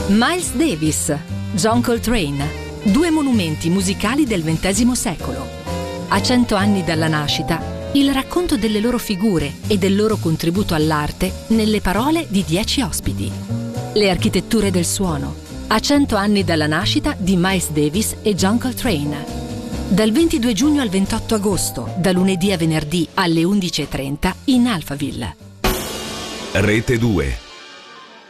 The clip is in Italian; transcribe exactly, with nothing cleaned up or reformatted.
Miles Davis, John Coltrane, due monumenti musicali del ventesimo secolo. A cento anni dalla nascita, il racconto delle loro figure e del loro contributo all'arte nelle parole di dieci ospiti. Le architetture del suono, a cento anni dalla nascita di Miles Davis e John Coltrane. Dal ventidue giugno al ventotto agosto, da lunedì a venerdì alle undici e trenta in Alphaville. Rete due.